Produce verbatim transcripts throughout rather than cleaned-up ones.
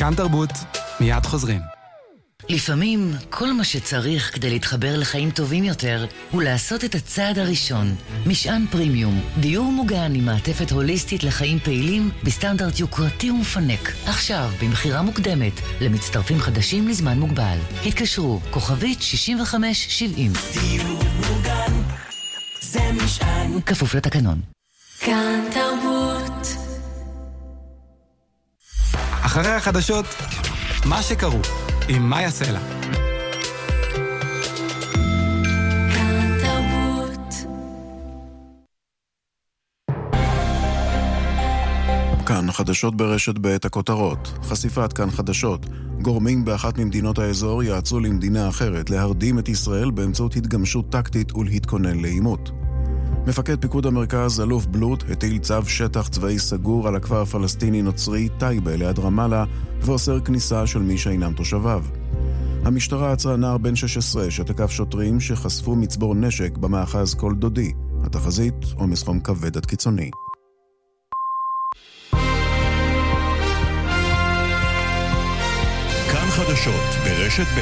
כאן תרבות, מיד חוזרים. לפעמים כל מה שצריך כדי להתחבר לחיים טובים יותר הוא לעשות את הצעד הראשון. משען פרימיום, דיור מוגן עם מעטפת הוליסטית לחיים פעילים בסטנדרט יוקרתי ומפנק. עכשיו במחירה מוקדמת למצטרפים חדשים לזמן מוגבל. התקשרו כוכבית שישים וחמש שבעים. דיור מוגן זה משען. כפוף לתקנון. כאן תרבות. אחרי החדשות, מה שקרו עם מאיה סלע. כאן תרבות. כאן חדשות ברשת בעת הכותרות. חשיפת כאן חדשות. גורמים באחת ממדינות האזור יעצו למדינה אחרת להרדים את ישראל באמצעות התגמשות טקטית ולהתכונן לעימות. מפקד פיקוד המרכז, אלוף בלוט, הטיל צו שטח צבאי סגור על הכפר הפלסטיני נוצרי טייבה ליד רמאללה ואוסר כניסה של מי שאינם תושביו. המשטרה עצרה נער בן שש עשרה שתקף שוטרים שחשפו מצבור נשק במאחז כל דודי. התחזית עומס חום כבד עד קיצוני. כאן חדשות ברשת ב'.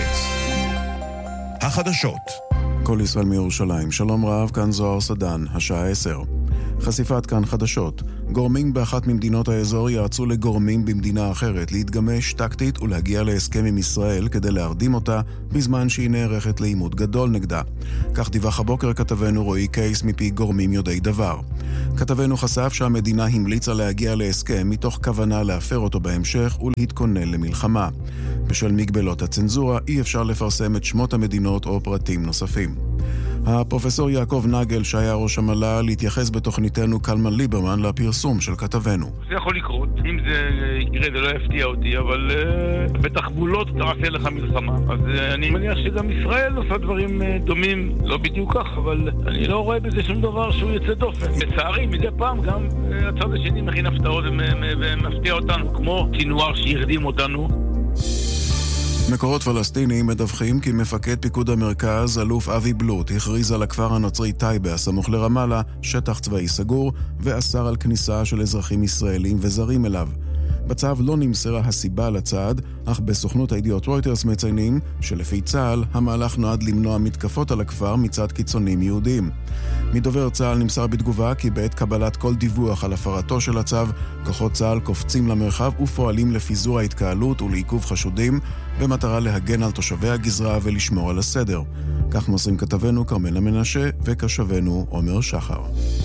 החדשות כל ישראל מירושלים. שלום רב, כאן זוהר סדן, השעה עשר. חשיפת כאן חדשות. גורמים באחת ממדינות האזור יעצו לגורמים במדינה אחרת להתגמש טקטית ולהגיע להסכם עם ישראל כדי להרדים אותה בזמן שהיא נערכת לעימות גדול נגדה. כך דיווח הבוקר כתבנו רועי קייס מפי גורמים יודעי דבר. כתבנו חשף שהמדינה המליצה להגיע להסכם מתוך כוונה להפר אותו בהמשך ולהתכונן למלחמה. בשל מגבלות הצנזורה אי אפשר לפרסם את שמות המדינות או פרטים נוספים. הפרופסור יעקב נגל שהיה ראש המל"ל להתייחס בתוכניתנו קלמן ליברמן לפרסום של כתבנו. זה יכול לקרות, אם זה יקרה זה לא יפתיע אותי, אבל uh, בתחבולות תעשה לך מלחמה. אז uh, אני מניח שגם ישראל עושה דברים uh, דומים, לא בדיוק כך, אבל אני לא רואה בזה שום דבר שהוא יצא דופן. לצערי, מדי פעם גם uh, הצד השני מכין הפתעות ומפתיע אותנו, כמו סינואר שירדים אותנו. מקורות פלסטיניים מדווחים כי מפקד פיקוד המרכז, אלוף אבי בלוט, הכריז על הכפר הנוצרי טייבה הסמוך לרמאללה שטח צבאי סגור ואסר על כניסה של אזרחים ישראלים וזרים אליו. בצו לא נמסרה הסיבה לצעד, אך בסוכנות הידיעות רויטרס מציינים שלפי צה"ל המהלך נועד למנוע מתקפות על הכפר מצד קיצונים יהודים. מדובר צה"ל נמסר בתגובה כי בעת קבלת כל דיווח על הפרתו של הצו, כוחות צה"ל קופצים למרחב ופועלים לפיזור ההתקהלות ולעיכוב חשודים במטרה להגן על תושבי הגזרה ולשמור על הסדר. כך מוסרים כתבנו כרמלה מנשה וקשבנו עומר שחר.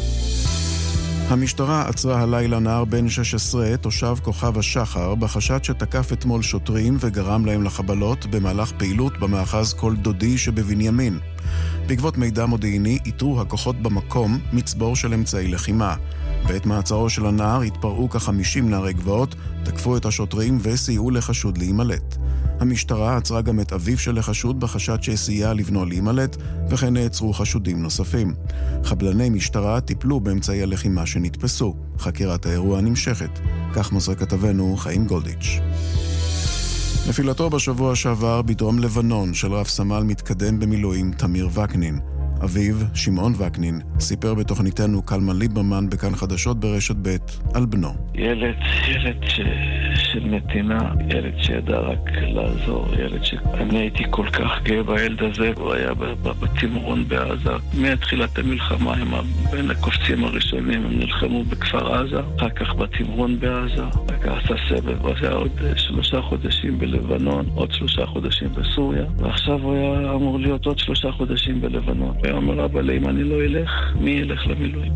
המשטרה עצרה הלילה נער בן שש עשרה, תושב כוכב השחר, בחשד שתקף אתמול שוטרים וגרם להם לחבלות במהלך פעילות במאחז כל דודי שבבנימין. בעקבות מידע מודיעיני איתרו הכוחות במקום מצבור של אמצעי לחימה. בעת מעצרו של הנער התפרעו כ-חמישים נערי גבעות, תקפו את השוטרים וסייעו לחשוד להימלט. המשטרה עצרה גם את אביו של החשוד בחשד שסייע לבנו להימלט, וכן נעצרו חשודים נוספים. חבלני משטרה טיפלו באמצעי הלחימה שנתפסו. חקירת האירוע נמשכת. כך מוסר כתבנו חיים גולדיץ'. נפילתו בשבוע שעבר בדרום לבנון של רב סמל מתקדם במילואים תמיר וקנין. אביו, שמעון וקנין, סיפר בתוכניתנו קלמן ליברמן בכאן חדשות ברשת ב' על בנו. ילד, ילד ש... של נתינה, ילד שידע רק לעזור, ילד ש... אני הייתי כל כך גאה בילד הזה, הוא היה בתמרון בעזה. מתחילת המלחמה הם בין הקופצים הראשונים, הם נלחמו בכפר עזה, אחר כך בתמרון בעזה, אחר כך עשה סבב, הוא היה עוד שלושה חודשים בלבנון, עוד שלושה חודשים בסוריה, ועכשיו הוא היה אמור להיות עוד שלושה חודשים בלבנון. הוא אומר, אבל אם אני לא אלך, מי ילך למילואים?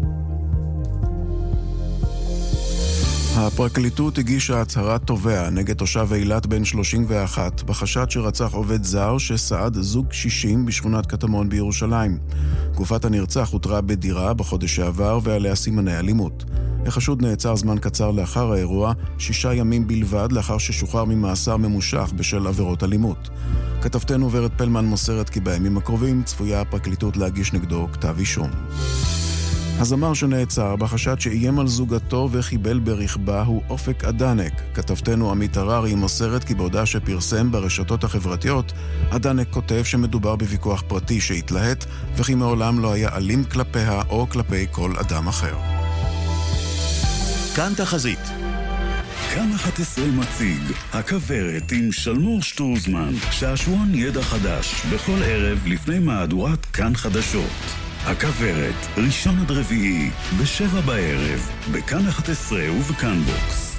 הפרקליטות הגישה הצהרת תובע נגד תושב אילת בן שלושים ואחת בחשד שרצח עובד זר שסעד זוג קשישים בשכונת קטמון בירושלים. גופת הנרצח הותרה בדירה בחודש שעבר ועליה סימני אלימות. החשוד נעצר זמן קצר לאחר האירוע, שישה ימים בלבד לאחר ששוחרר ממאסר ממושך בשל עבירות אלימות. כתבתנו ורד פלמן מוסרת כי בימים הקרובים צפויה הפרקליטות להגיש נגדו כתב אישום. הזמר שנעצר בחשד שאיים על זוגתו וחיבל ברכבה הוא אופק אדנק. כתבתנו עמית הררי מוסרת כי בהודעה שפרסם ברשתות החברתיות, אדנק כותב שמדובר בוויכוח פרטי שהתלהט וכי מעולם לא היה אלים כלפיה או כלפי כל אדם אחר. כאן תחזית. כאן אחת עשרה מציג, הכברת עם שלמור שטרוזמן, שעשועון ידע חדש, בכל ערב לפני מהדורת כאן חדשות. הכברת, ראשון עד רביעי, בשבע בערב, בכאן אחת עשרה ובכאן בוקס.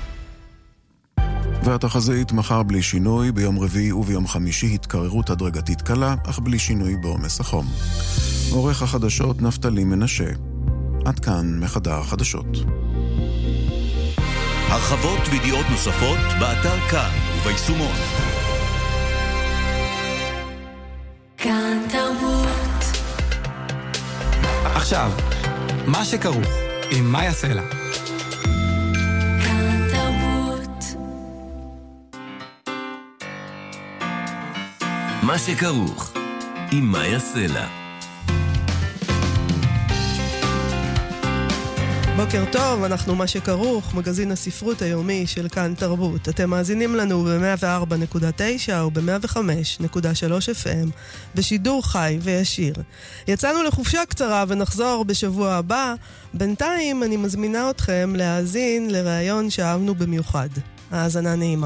והתחזית מחר בלי שינוי, ביום רביעי וביום חמישי התקררות הדרגתית קלה, אך בלי שינוי בעומס החום. עורך החדשות נפתלי מנשה. עד כאן מחדר החדשות. הרחבות וידיעות נוספות באתר כאן וביישומון. כאן תרבות. עכשיו, מה שכרוך עם מאיה סלע. כאן תרבות. מה שכרוך עם מאיה סלע. בוקר טוב, אנחנו מה שכרוך, מגזין הספרות היומי של כאן תרבות. אתם מאזינים לנו ב-מאה וארבע נקודה תשע או ב-מאה וחמש נקודה שלוש אף אם בשידור חי וישיר. יצאנו לחופשה קצרה ונחזור בשבוע הבא. בינתיים אני מזמינה אתכם להאזין לראיון שאהבנו במיוחד. האזנה נעימה.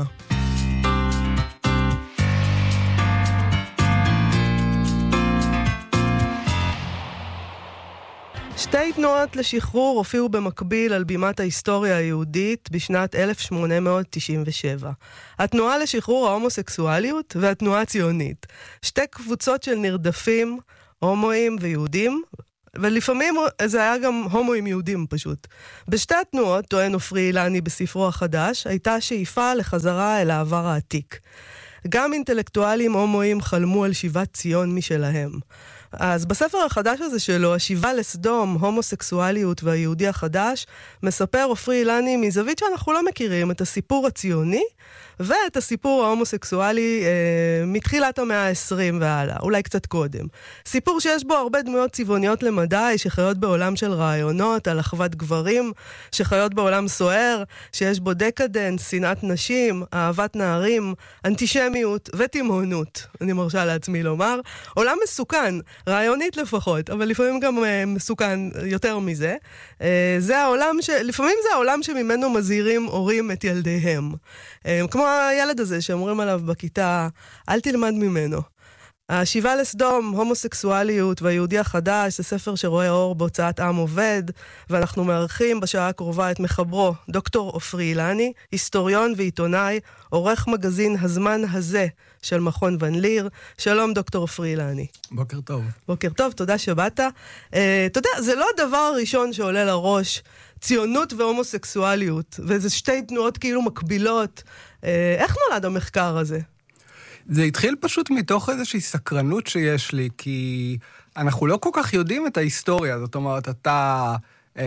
שתי תנועות לשחרור הופיעו במקביל על בימת ההיסטוריה היהודית בשנת אלף שמונה מאות תשעים ושבע. התנועה לשחרור ההומוסקסואליות והתנועה הציונית. שתי קבוצות של נרדפים, הומואים ויהודים, ולפעמים זה היה גם הומואים יהודים פשוט. בשתי התנועות, טוען עופרי אילני בספרו החדש, הייתה שאיפה לחזרה אל העבר העתיק. גם אינטלקטואלים הומואים חלמו על שיבת ציון משלהם. אז בספר החדש הזה שלו, השיבה לסדום, הומוסקסואליות והיהודי החדש, מספר עופרי אילני מזווית שאנחנו לא מכירים, את הסיפור הציוני ואת הסיפור ההומוסקסואלי אה, מתחילת המאה ה-עשרים והלאה, אולי קצת קודם. סיפור שיש בו הרבה דמויות צבעוניות למדי, שחיות בעולם של רעיונות, על אחוות גברים, שחיות בעולם סוער, שיש בו דקדנס, שנאת נשים, אהבת נערים, אנטישמיות ותימהונות, אני מרשה לעצמי לומר. עולם מסוכן, רעיונית לפחות, אבל לפעמים גם אה, מסוכן יותר מזה. אה, זה העולם ש... לפעמים זה העולם שממנו מזהירים הורים את ילדיהם. אה, כמו הילד הזה שאומרים עליו בכיתה, אל תלמד ממנו. השיבה לסדום, הומוסקסואליות והיהודי החדש, זה ספר שרואה אור בהוצאת עם עובד, ואנחנו מארחים בשעה הקרובה את מחברו, דוקטור עופרי אילני, היסטוריון ועיתונאי, עורך מגזין הזמן הזה של מכון ון ליר. שלום דוקטור עופרי אילני. בוקר טוב. בוקר טוב, תודה שבאת. Uh, אתה יודע, זה לא הדבר הראשון שעולה לראש, ציונות והומוסקסואליות, וזה שתי תנועות כאילו מקבילות. Uh, איך נולד המחקר הזה? זה התחיל פשוט מתוך איזושהי סקרנות שיש לי, כי אנחנו לא כל כך יודעים את ההיסטוריה. זאת אומרת, אתה אה,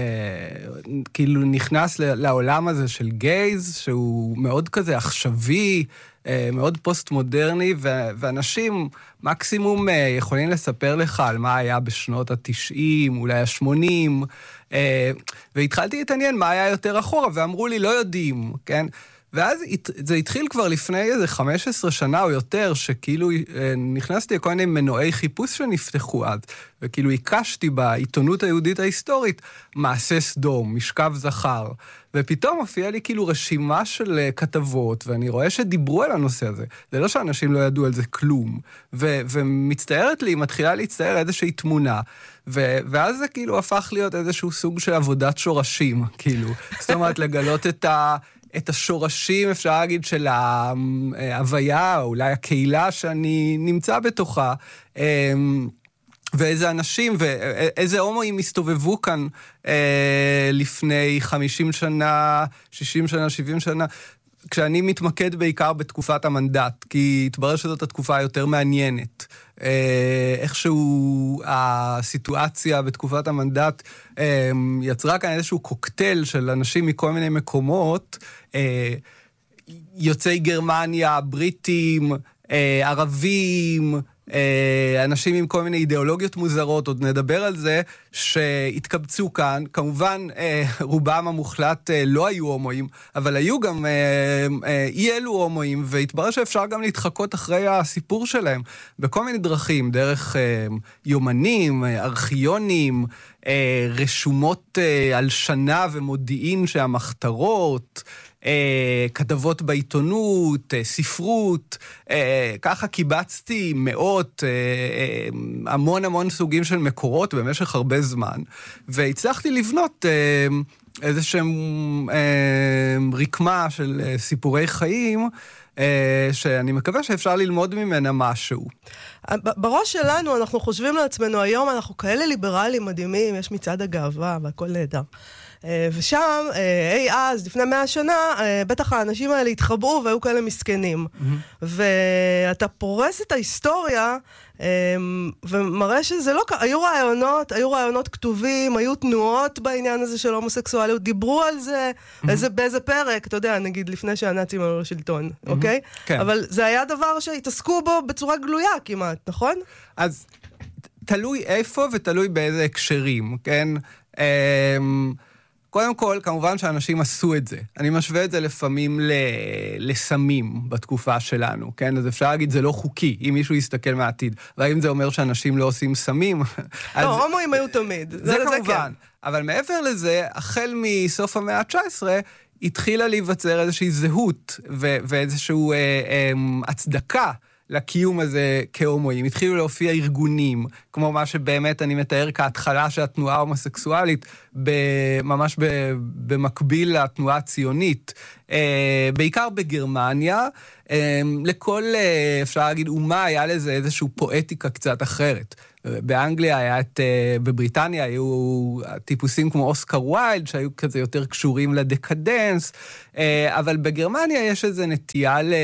כאילו נכנס לעולם הזה של גייז, שהוא מאוד כזה עכשווי, אה, מאוד פוסט-מודרני, ו- ואנשים מקסימום אה, יכולים לספר לך על מה היה בשנות ה-תשעים, אולי ה-שמונים, אה, והתחלתי להתעניין מה היה יותר אחורה, ואמרו לי, לא יודעים, כן? ואז זה התחיל כבר לפני איזה חמש עשרה שנה או יותר, שכאילו נכנסתי לכל מיני מנועי חיפוש שנפתחו אז, וכאילו הקשתי בעיתונות היהודית ההיסטורית, מעשה סדום, משכב זכר, ופתאום הופיעה לי כאילו רשימה של כתבות, ואני רואה שדיברו על הנושא הזה. זה לא שאנשים לא ידעו על זה כלום, ו- ומצטערת לי, מתחילה להצטער איזושהי תמונה, ו- ואז זה כאילו הפך להיות איזשהו סוג של עבודת שורשים, כאילו. זאת אומרת, לגלות את ה... את השורשים, אפשר להגיד, של ההוויה, או אולי הקהילה שאני נמצא בתוכה, ואיזה אנשים, ואיזה הומואים מסתובבו כאן לפני חמישים שנה, שישים שנה, שבעים שנה, כשאני מתמקד בעיקר בתקופת המנדט, כי התברר שזאת התקופה היותר מעניינת. איכשהו הסיטואציה בתקופת המנדט יצרה כאן איזשהו קוקטייל של אנשים מכל מיני מקומות, יוצאי גרמניה, בריטים, ערבים, אנשים עם כל מיני אידיאולוגיות מוזרות, עוד נדבר על זה, שהתקבצו כאן. כמובן, רובם המוחלט לא היו הומואים, אבל היו גם אי אלו הומואים, והתברר שאפשר גם להתחקות אחרי הסיפור שלהם, בכל מיני דרכים, דרך יומנים, ארכיונים, רשומות על שנה ומודיעין שהמחתרות, אה, כתבות בעיתונות, אה, ספרות, אה, ככה קיבצתי מאות, אה, אה, המון המון סוגים של מקורות במשך הרבה זמן, והצלחתי לבנות אה, איזשהם אה, רקמה של אה, סיפורי חיים, שאני מקווה שאפשר ללמוד ממנה משהו. בראש שלנו אנחנו חושבים לעצמנו, היום אנחנו כאלה ליברלים מדהימים, יש מצעד הגאווה והכל נהדר. ושם, אי אז, לפני מאה שנה, בטח האנשים האלה התחבאו והיו כאלה מסכנים. ואתה פורס את ההיסטוריה, ומראה שזה לא ככה, היו רעיונות, היו רעיונות כתובים, היו תנועות בעניין הזה של הומוסקסואליות, דיברו על זה, איזה, באיזה פרק, אתה יודע, נגיד לפני שהנאצים עלו לשלטון, אוקיי? כן. אבל זה היה דבר שהתעסקו בו בצורה גלויה כמעט, נכון? אז תלוי איפה ותלוי באיזה הקשרים, כן? קודם כל, כמובן שאנשים עשו את זה. אני משווה את זה לפעמים לסמים בתקופה שלנו, כן? אז אפשר להגיד, זה לא חוקי, אם מישהו יסתכל מהעתיד. והאם זה אומר שאנשים לא עושים סמים? לא, הומואים היו תמיד. זה כמובן. אבל מעבר לזה, החל מסוף המאה ה-תשע עשרה, התחילה להיווצר איזושהי זהות ואיזושהי הצדקה לקיום הזה כהומואים. התחילו להופיע ארגונים, כמו מה שבאמת אני מתאר כהתחלה של התנועה ההומוסקסואלית, ממש במקביל לתנועה הציונית, בעיקר בגרמניה. לכל, אפשר להגיד, אומה היה לזה איזושהי פואטיקה קצת אחרת. באנגליה היה את, בבריטניה היו טיפוסים כמו אוסקר ויילד, שהיו כזה יותר קשורים לדקדנס, אבל בגרמניה יש איזו נטייה ל...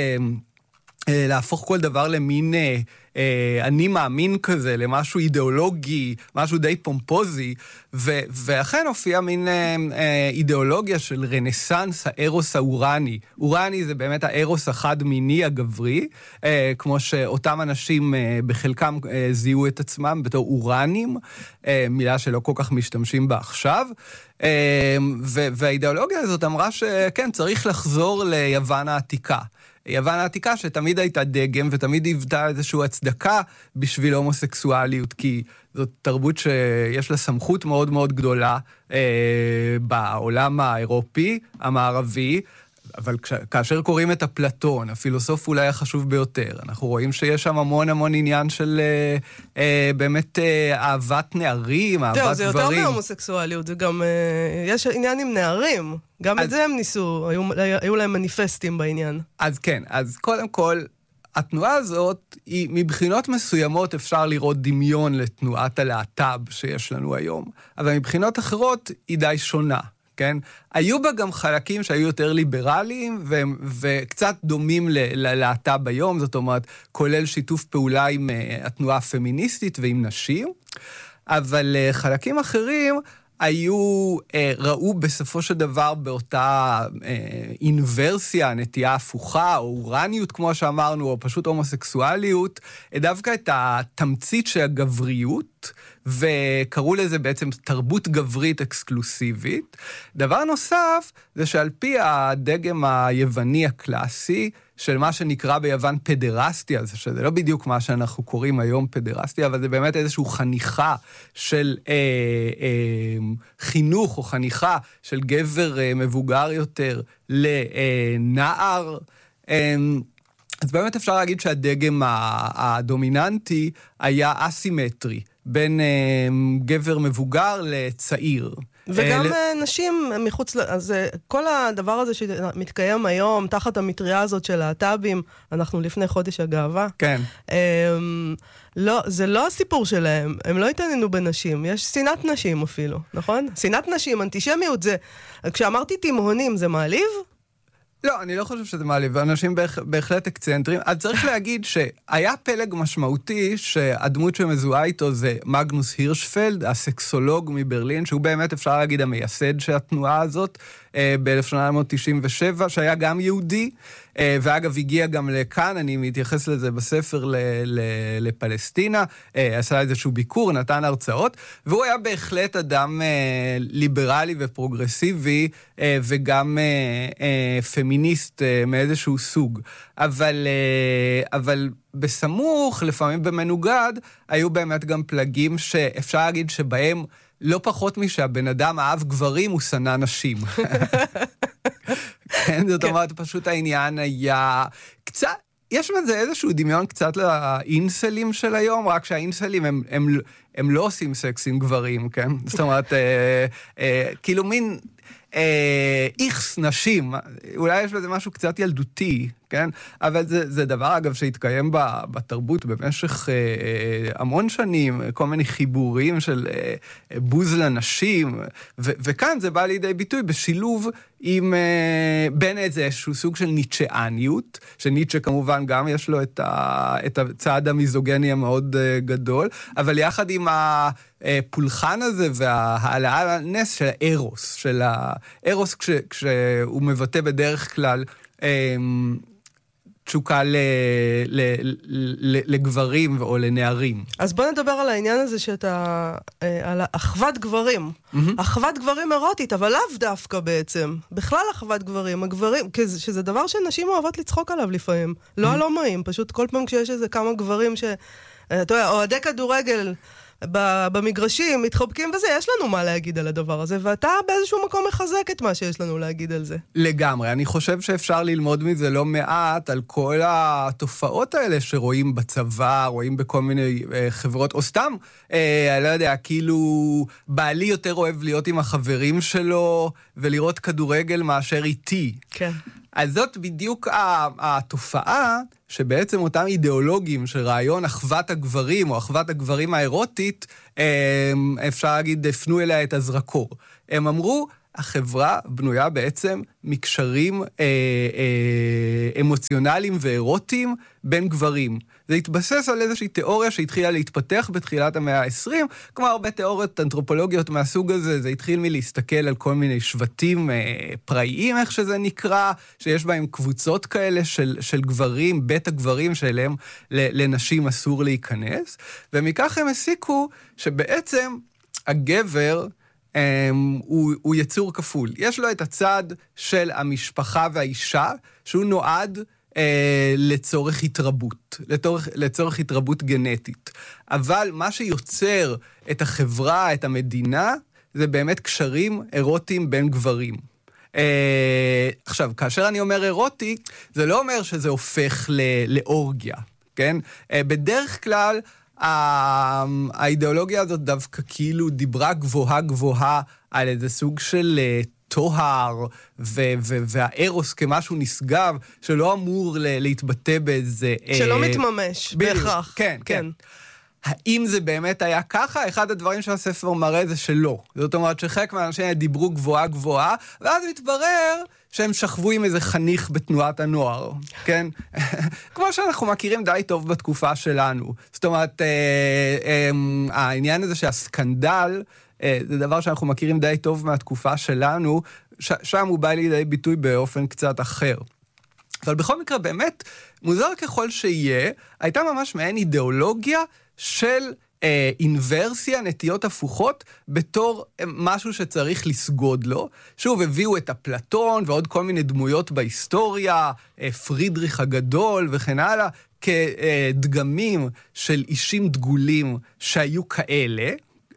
להפוך כל דבר למין אה, אה, אני מאמין כזה, למשהו אידיאולוגי, משהו די פומפוזי, ו, ואכן הופיע מין אה, אה, אידיאולוגיה של רנסנס הארוס האורני. אורני זה באמת הארוס החד-מיני הגברי, אה, כמו שאותם אנשים אה, בחלקם אה, זיהו את עצמם בתור אורנים, אה, מילה שלא כל כך משתמשים בה עכשיו, אה, ו, והאידיאולוגיה הזאת אמרה שכן, צריך לחזור ליוון העתיקה. יוון העתיקה שתמיד הייתה דגם ותמיד היוותה איזושהי הצדקה בשביל הומוסקסואליות, כי זאת תרבות שיש לה סמכות מאוד מאוד גדולה אה, בעולם האירופי, המערבי, אבל כש, כאשר קוראים את אפלטון, הפילוסוף אולי החשוב ביותר, אנחנו רואים שיש שם המון המון עניין של אה, אה, באמת אה, אהבת נערים, אהבת דברים. זה יותר מהומוסקסואליות, זה גם, אה, יש עניין עם נערים. גם אז, את זה הם ניסו, היו, היו להם מניפסטים בעניין. אז כן, אז קודם כל, התנועה הזאת, היא, מבחינות מסוימות אפשר לראות דמיון לתנועת הלהט"ב שיש לנו היום, אבל מבחינות אחרות היא די שונה, כן? היו בה גם חלקים שהיו יותר ליברליים, ו, וקצת דומים ללהט"ב היום, זאת אומרת, כולל שיתוף פעולה עם uh, התנועה הפמיניסטית ועם נשים, אבל uh, חלקים אחרים, היו, ראו בסופו של דבר באותה אינברסיה, נטייה הפוכה, או אורניות כמו שאמרנו, או פשוט הומוסקסואליות, דווקא את התמצית של הגבריות, וקראו לזה בעצם תרבות גברית אקסקלוסיבית. דבר נוסף, זה שעל פי הדגם היווני הקלאסי, של מה שנקרא ביוון פדרסטיה, זה שזה לא בדיוק מה שאנחנו קוראים היום פדרסטיה, אבל זה באמת איזושהי חניכה של אה, אה, חינוך, או חניכה של גבר אה, מבוגר יותר לנער. אה, אז באמת אפשר להגיד שהדגם הדומיננטי היה אסימטרי, בין אה, גבר מבוגר לצעיר. וגם נשים מחוץ, אז כל הדבר הזה שמתקיים היום, תחת המטריה הזאת של להט"בים, אנחנו לפני חודש הגאווה. כן. לא, זה לא הסיפור שלהם, הם לא התעניינו בנשים, יש שנאת נשים אפילו, נכון? שנאת נשים, אנטישמיות זה, כשאמרתי תימהונים, זה מעליב? לא, אני לא חושב שזה מעליב, ואנשים בהחלט אקצנטרים. אז צריך להגיד שהיה פלג משמעותי שהדמות שמזוהה איתו זה מגנוס הירשפלד, הסקסולוג מברלין, שהוא באמת אפשר להגיד המייסד של התנועה הזאת, ב-אלף שמונה מאות תשעים ושבע, שהיה גם יהודי, ואגב הגיע גם לכאן, אני מתייחס לזה בספר ל- ל- לפלסטינה, עשה איזשהו ביקור, נתן הרצאות, והוא היה בהחלט אדם ליברלי ופרוגרסיבי, וגם פמיניסט מאיזשהו סוג. אבל, אבל בסמוך, לפעמים במנוגד, היו באמת גם פלגים שאפשר להגיד שבהם לא פחות משהבן אדם אהב גברים, הוא שנא נשים. כן, זאת אומרת, פשוט העניין היה קצת, יש בזה איזשהו דמיון קצת לאינסלים של היום, רק שהאינסלים הם, הם, הם לא עושים סקס עם גברים, כן? זאת אומרת, אה, אה, כאילו מין אה, איכס נשים, אולי יש בזה משהו קצת ילדותי, כן? אבל זה, זה דבר, אגב, שהתקיים בתרבות במשך אה, המון שנים, כל מיני חיבורים של אה, בוז לנשים, ו, וכאן זה בא לידי ביטוי בשילוב עם אה, בין איזשהו סוג של ניטשאניות, שניטשה כמובן גם יש לו את, ה, את הצעד המיזוגני המאוד אה, גדול, אבל יחד עם הפולחן הזה וההעלאה לנס של הארוס, של הארוס כש, כשהוא מבטא בדרך כלל אה, תשוקה ל, ל, ל, לגברים או לנערים. אז בוא נדבר על העניין הזה שאתה, על אחוות גברים. Mm-hmm. אחוות גברים אירוטית, אבל לאו דווקא בעצם. בכלל אחוות גברים, הגברים, שזה דבר שנשים אוהבות לצחוק עליו לפעמים. Mm-hmm. לא על הומואים, פשוט כל פעם כשיש איזה כמה גברים ש... אתה יודע, אוהדי כדורגל במגרשים, מתחבקים וזה, יש לנו מה להגיד על הדבר הזה, ואתה באיזשהו מקום מחזק את מה שיש לנו להגיד על זה. לגמרי, אני חושב שאפשר ללמוד מזה לא מעט על כל התופעות האלה שרואים בצבא, רואים בכל מיני אה, חברות, או סתם, אה, אני לא יודע, כאילו בעלי יותר אוהב להיות עם החברים שלו, ולראות כדורגל מאשר איתי. כן. אז זאת בדיוק התופעה שבעצם אותם אידיאולוגים של רעיון אחוות הגברים או אחוות הגברים האירוטית, אפשר להגיד, הפנו אליה את הזרקור. הם אמרו, החברה בנויה בעצם מקשרים אה, אה, אמוציונליים ואירוטיים בין גברים. זה התבסס על איזושהי תיאוריה שהתחילה להתפתח בתחילת המאה ה-עשרים, כמו הרבה תיאוריות אנתרופולוגיות מהסוג הזה, זה התחיל מלהסתכל על כל מיני שבטים אה, פראיים, איך שזה נקרא, שיש בהם קבוצות כאלה של, של גברים, בית הגברים שאליהם לנשים אסור להיכנס, ומכך הם הסיקו שבעצם הגבר Um, הוא, הוא יצור כפול. יש לו את הצד של המשפחה והאישה, שהוא נועד uh, לצורך התרבות, לצורך, לצורך התרבות גנטית. אבל מה שיוצר את החברה, את המדינה, זה באמת קשרים אירוטיים בין גברים. Uh, עכשיו, כאשר אני אומר אירוטי, זה לא אומר שזה הופך ל- לאורגיה, כן? Uh, בדרך כלל, האידיאולוגיה הזאת דווקא כאילו דיברה גבוהה גבוהה על איזה סוג של טוהר, והארוס כמשהו נשגב, שלא אמור להתבטא באיזה... שלא מתממש, בהכרח. כן, כן. האם זה באמת היה ככה? אחד הדברים שהספר מראה זה שלא. זאת אומרת שחלק מהאנשים דיברו גבוהה גבוהה, ואז מתברר שהם שכבו עם איזה חניך בתנועת הנוער, כן? כמו שאנחנו מכירים די טוב בתקופה שלנו. זאת אומרת, אה, אה, העניין הזה שהסקנדל, אה, זה דבר שאנחנו מכירים די טוב מהתקופה שלנו, ש- שם הוא בא לידי ביטוי באופן קצת אחר. אבל בכל מקרה, באמת, מוזר ככל שיהיה, הייתה ממש מעין אידיאולוגיה של אה, אינברסיה, נטיות הפוכות, בתור אה, משהו שצריך לסגוד לו. שוב, הביאו את אפלטון ועוד כל מיני דמויות בהיסטוריה, אה, פרידריך הגדול וכן הלאה, כדגמים של אישים דגולים שהיו כאלה,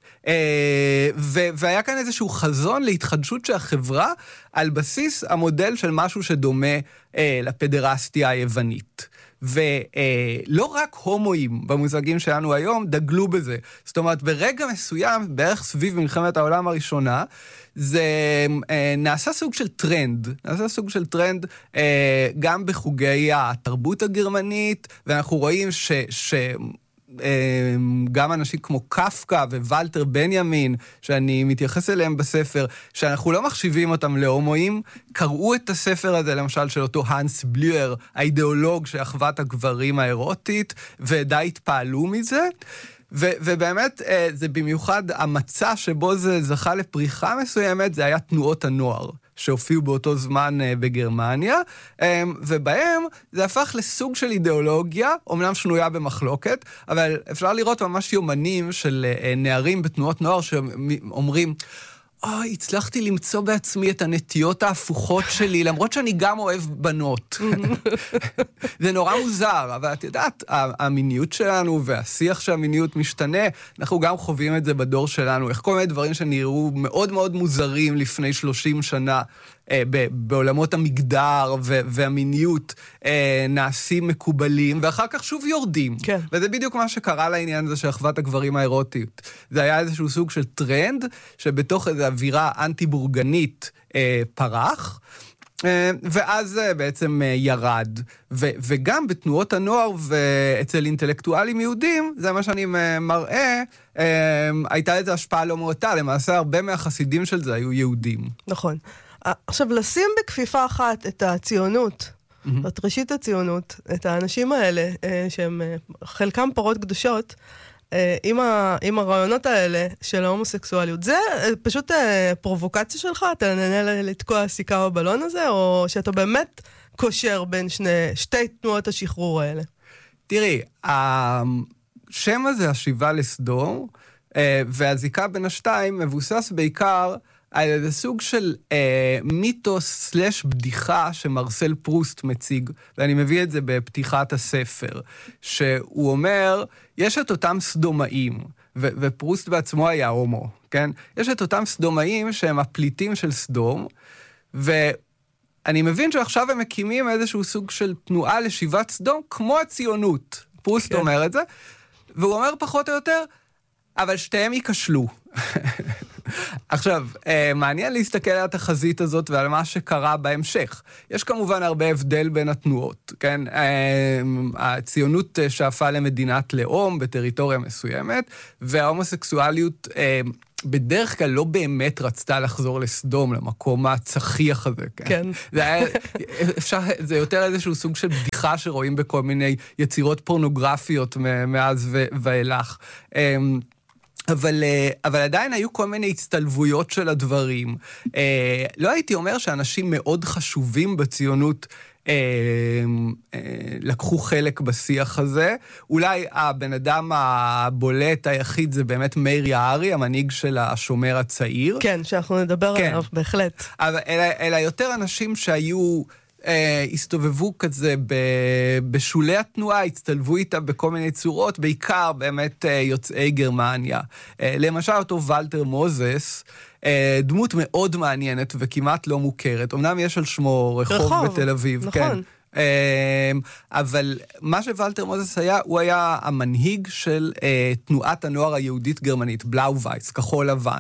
והיה כאן איזשהו חזון להתחדשות של החברה על בסיס המודל של משהו שדומה לפדרסטיה היוונית. ולא רק הומואים במושגים שלנו היום דגלו בזה. זאת אומרת, ברגע מסוים, בערך סביב מלחמת העולם הראשונה, זה נעשה סוג של טרנד, נעשה סוג של טרנד גם בחוגי התרבות הגרמנית, ואנחנו רואים ש... ש גם אנשים כמו קפקא ווולטר בנימין, שאני מתייחס אליהם בספר, שאנחנו לא מחשיבים אותם להומואים, קראו את הספר הזה, למשל, של אותו הנס בלויר, האידיאולוג של אחוות הגברים האירוטית, ודי התפעלו מזה. ו- ובאמת, זה במיוחד המצע שבו זה זכה לפריחה מסוימת, זה היה תנועות הנוער, שהופיעו באותו זמן בגרמניה, ובהם זה הפך לסוג של אידיאולוגיה, אומנם שנויה במחלוקת, אבל אפשר לראות ממש יומנים של נערים בתנועות נוער שאומרים, אוי, הצלחתי למצוא בעצמי את הנטיות ההפוכות שלי, למרות שאני גם אוהב בנות. זה נורא מוזר, אבל את יודעת, המיניות שלנו והשיח שהמיניות משתנה, אנחנו גם חווים את זה בדור שלנו, איך כל מיני דברים שנראו מאוד מאוד מוזרים לפני שלושים שנה, בעולמות המגדר והמיניות נעשים מקובלים, ואחר כך שוב יורדים. כן. וזה בדיוק מה שקרה לעניין הזה של אחוות הגברים האירוטית. זה היה איזשהו סוג של טרנד, שבתוך איזו אווירה אנטי-בורגנית פרח, ואז בעצם ירד. ו- וגם בתנועות הנוער ואצל אינטלקטואלים יהודים, זה מה שאני מראה, הייתה איזו השפעה לא מועטה, למעשה הרבה מהחסידים של זה היו יהודים. נכון. עכשיו, לשים בכפיפה אחת את הציונות, mm-hmm. את ראשית הציונות, את האנשים האלה, שהם חלקם פרות קדושות, עם, ה, עם הרעיונות האלה של ההומוסקסואליות, זה פשוט פרובוקציה שלך? אתה נהנה לתקוע סיכה בבלון הזה, או שאתה באמת קושר בין שני, שתי תנועות השחרור האלה? תראי, השם הזה, השיבה לסדום, והזיקה בין השתיים, מבוסס בעיקר על איזה סוג של אה, מיתוס סלש בדיחה שמרסל פרוסט מציג, ואני מביא את זה בפתיחת הספר, שהוא אומר, יש את אותם סדומאים, ו- ופרוסט בעצמו היה הומו, כן? יש את אותם סדומאים שהם הפליטים של סדום, ואני מבין שעכשיו הם מקימים איזשהו סוג של תנועה לשיבת סדום, כמו הציונות. פרוסט כן. אומר את זה, והוא אומר פחות או יותר, אבל שתיהם ייכשלו. עכשיו, מעניין להסתכל על התחזית הזאת ועל מה שקרה בהמשך. יש כמובן הרבה הבדל בין התנועות, כן? הציונות שאפה למדינת לאום בטריטוריה מסוימת, וההומוסקסואליות בדרך כלל לא באמת רצתה לחזור לסדום, למקום הצחיח הזה, כן? כן. זה היה, אפשר, זה יותר איזשהו סוג של בדיחה שרואים בכל מיני יצירות פורנוגרפיות מאז ואילך. אבל, אבל עדיין היו כל מיני הצטלבויות של הדברים. לא הייתי אומר שאנשים מאוד חשובים בציונות לקחו חלק בשיח הזה. אולי הבן אדם הבולט היחיד זה באמת מאיר יערי, המנהיג של השומר הצעיר. כן, שאנחנו נדבר כן. עליו, בהחלט. אבל אלא, אלא יותר אנשים שהיו... הסתובבו כזה בשולי התנועה, הצטלבו איתה בכל מיני צורות, בעיקר באמת יוצאי גרמניה. למשל אותו ולטר מוזס, דמות מאוד מעניינת וכמעט לא מוכרת. אמנם יש על שמו רחוב, רחוב בתל אביב. נכון. כן. אבל מה שוולטר מוזס היה, הוא היה המנהיג של תנועת הנוער היהודית גרמנית, בלאו-וייס, כחול לבן.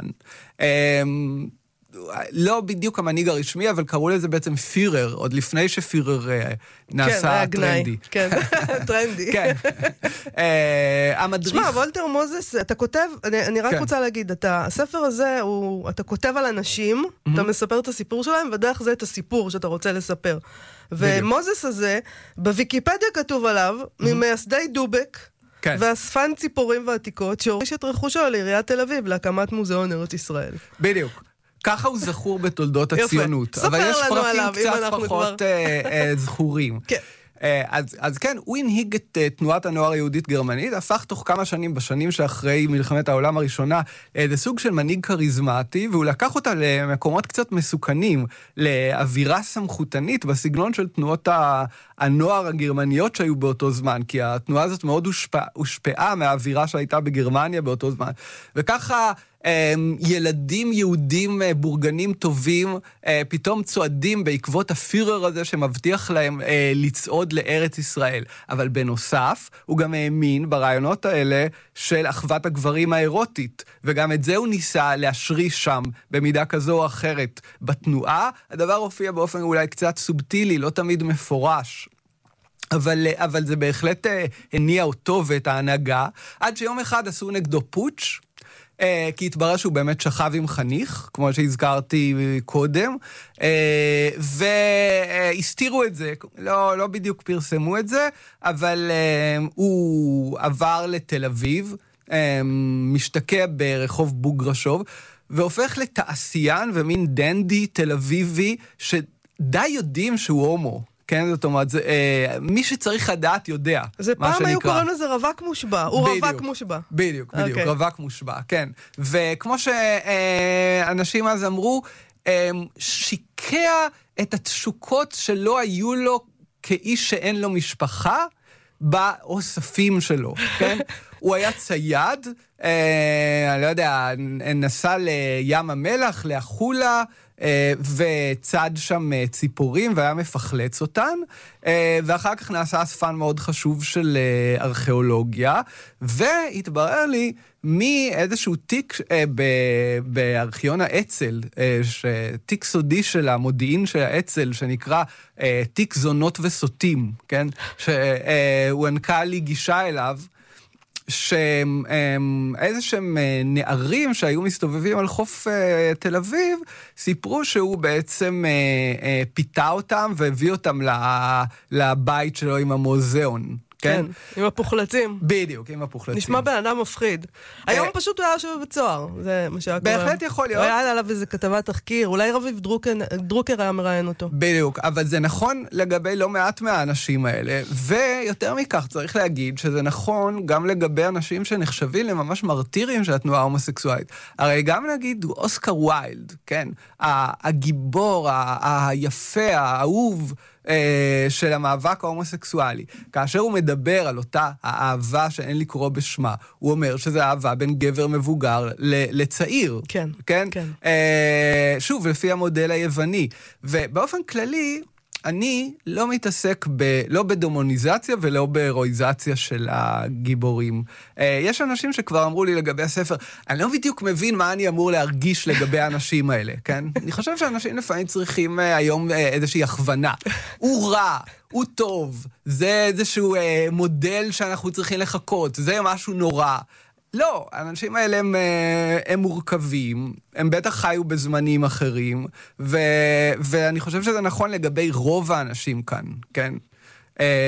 לא בדיוק המנהיג הרשמי, אבל קראו לזה בעצם פירר, עוד לפני שפירר נעשה טרנדי. כן, טרנדי. כן. המדריך... שמע, וולטר מוזס, אתה כותב, אני רק רוצה להגיד, הספר הזה, אתה כותב על אנשים, אתה מספר את הסיפור שלהם, ודרך זה את הסיפור שאתה רוצה לספר. ומוזס הזה, בוויקיפדיה כתוב עליו, ממייסדי דובק, ואספן ציפורים ועתיקות, שהוריש את רכושו לעיריית תל אביב, להקמת מוזיאון ארץ ישראל. בדיוק. ככה הוא זכור בתולדות הציונות. אבל יש פרקים קצת פחות זכורים. כן. אז, אז כן, הוא הנהיג את uh, תנועת הנוער היהודית גרמנית, הפך תוך כמה שנים, בשנים שאחרי מלחמת העולם הראשונה, זה סוג של מנהיג קריזמטי, והוא לקח אותה למקומות קצת מסוכנים, לאווירה סמכותנית, בסגנון של תנועות הנוער הגרמניות שהיו באותו זמן, כי התנועה הזאת מאוד הושפע, הושפעה מהאווירה שהייתה בגרמניה באותו זמן. וככה... ילדים יהודים בורגנים טובים פתאום צועדים בעקבות הפירר הזה שמבטיח להם לצעוד לארץ ישראל. אבל בנוסף, הוא גם האמין ברעיונות האלה של אחוות הגברים האירוטית, וגם את זה הוא ניסה להשריש שם במידה כזו או אחרת בתנועה. הדבר הופיע באופן אולי קצת סובטילי, לא תמיד מפורש. אבל, אבל זה בהחלט הניע אותו ואת ההנהגה, עד שיום אחד עשו נגדו פוטש, כי התברר שהוא באמת שכב עם חניך, כמו שהזכרתי קודם, והסתירו את זה, לא, לא בדיוק פרסמו את זה, אבל הוא עבר לתל אביב, משתקע ברחוב בוגרשוב, והופך לתעשיין ומין דנדי תל אביבי, שדי יודעים שהוא הומו. כן, זאת אומרת, זה, אה, מי שצריך לדעת יודע. זה פעם היו קוראים לזה רווק מושבע, הוא בדיוק, רווק מושבע. בדיוק, בדיוק, okay. רווק מושבע, כן. וכמו שאנשים אז אמרו, אה, שיקע את התשוקות שלא היו לו כאיש שאין לו משפחה, באוספים שלו, כן? הוא היה צייד, אה, אני לא יודע, נסע לים המלח, לאחולה, וצד שם ציפורים והיה מפחלץ אותן, ואחר כך נעשה אספן מאוד חשוב של ארכיאולוגיה, והתברר לי מאיזשהו תיק בארכיון האצ"ל, תיק סודי של המודיעין של האצ"ל, שנקרא תיק זונות וסוטים, כן? שהוענקה לי גישה אליו, שאיזה שהם נערים שהיו מסתובבים על חוף תל אביב, סיפרו שהוא בעצם פיתה אותם והביא אותם לבית שלו עם המוזיאון. כן, עם הפוחלצים. בדיוק, עם הפוחלצים. נשמע בן אדם מפחיד. היום פשוט הוא היה יושב בבית סוהר, זה מה שהיה קורה. בהחלט יכול להיות. הוא היה עליו איזה כתבת תחקיר, אולי רביב דרוקר היה מראיין אותו. בדיוק, אבל זה נכון לגבי לא מעט מהאנשים האלה, ויותר מכך צריך להגיד שזה נכון גם לגבי אנשים שנחשבים לממש מרטירים של התנועה ההומוסקסואלית. הרי גם נגיד אוסקר ויילד, כן, הגיבור, היפה, האהוב, של המאבק ההומוסקסואלי. כאשר הוא מדבר על אותה האהבה שאין לקרוא בשמה, הוא אומר שזה אהבה בין גבר מבוגר לצעיר. כן, כן. כן. שוב, לפי המודל היווני. ובאופן כללי, אני לא מתעסק ב, לא בדמוניזציה ולא בהירואיזציה של הגיבורים. יש אנשים שכבר אמרו לי לגבי הספר, אני לא בדיוק מבין מה אני אמור להרגיש לגבי האנשים האלה, כן? אני חושב שאנשים לפעמים צריכים היום איזושהי הכוונה. הוא רע, הוא טוב, זה איזשהו מודל שאנחנו צריכים לחכות, זה משהו נורא. לא, האנשים האלה הם, הם מורכבים, הם בטח חיו בזמנים אחרים, ו, ואני חושב שזה נכון לגבי רוב האנשים כאן, כן?